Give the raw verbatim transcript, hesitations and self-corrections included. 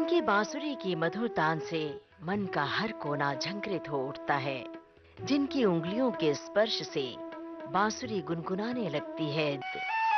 जिनकी बांसुरी की मधुर तान से मन का हर कोना झंकृत हो उठता है, जिनकी उंगलियों के स्पर्श से बांसुरी गुनगुनाने लगती है।